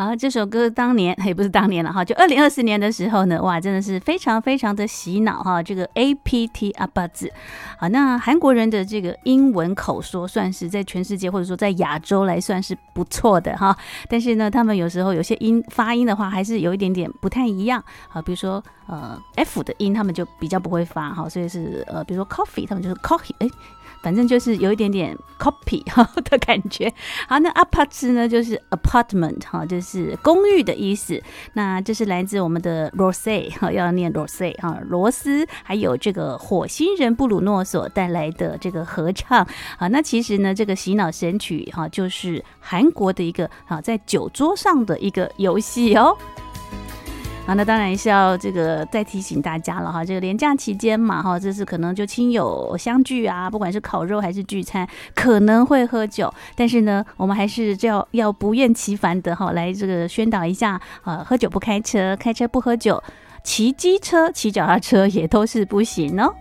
好，这首歌当年也不是当年了哈，就2024年的时候呢，哇，真的是非常非常的洗脑哈。这个 APT 阿巴子，好，那韩国人的这个英文口说算是在全世界或者说在亚洲来算是不错的哈，但是呢，他们有时候有些发音的话还是有一点点不太一样啊，比如说F 的音他们就比较不会发哈，所以是比如说 coffee 他们就是 coffee， 反正就是有一点点 copy 的感觉。好，那 apart 呢就是 apartment 哈，就是公寓的意思。那这是来自我们的 Rosé 哈，要念 Rosé 哈，罗斯还有这个火星人布鲁诺所带来的这个合唱啊。那其实呢，这个洗脑神曲哈，就是韩国的一个在酒桌上的一个游戏哦。好，那当然是要这个再提醒大家了哈，这个连假期间嘛哈，这是可能就亲友相聚啊，不管是烤肉还是聚餐，可能会喝酒，但是呢，我们还是要不厌其烦的哈，来这个宣导一下喝酒不开车，开车不喝酒，骑机车、骑脚踏车也都是不行哦。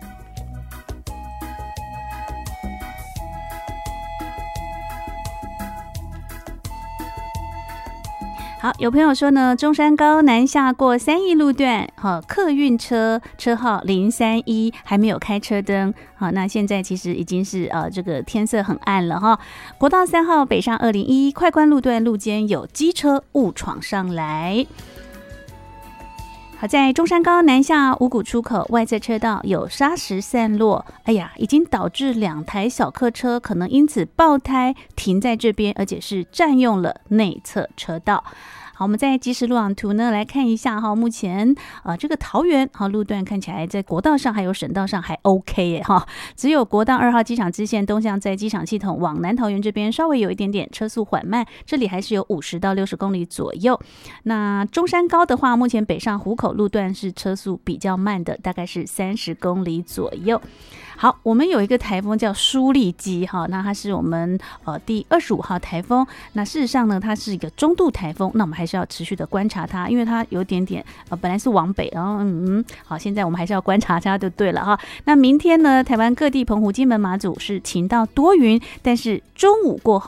好，有朋友说呢，中山高南下过3义路段，客运车车号031还没有开车灯，好，那现在其实已经是这个天色很暗了哈。国道3号北上201快关路段路肩有机车误闯上来。好，在中山高南下五股出口外侧车道有砂石散落，哎呀，已经导致2台小客车可能因此爆胎停在这边，而且是占用了内侧车道。好，我们在即时路网图呢来看一下哈，目前这个桃园路段看起来在国道上还有省道上还 OK 耶哈，只有国道2号机场支线东向在机场系统往南桃园这边稍微有一点点车速缓慢，这里还是有50到60公里左右。那中山高的话，目前北上湖口路段是车速比较慢的，大概是30公里左右。好，我们有一个台风叫舒力基哈，那它是我们第25号台风。那事实上呢，它是一个中度台风，那我们还是要持续的观察它，因为它有点点本来是往北，然后好，现在我们还是要观察它就对了哈。那明天呢，台湾各地澎湖、金门、马祖是晴到多云，但是中午过后